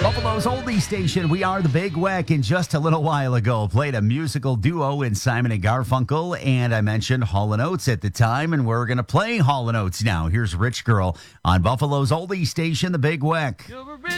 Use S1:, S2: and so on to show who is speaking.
S1: Buffalo's oldie station. We are the Big Weck. And just a little while ago, played a musical duo in Simon and Garfunkel. And I mentioned Hall & Oates at the time. And we're going to play Hall & Oates now. Here's Rich Girl on Buffalo's oldie station, the Big Weck.
S2: You're a rich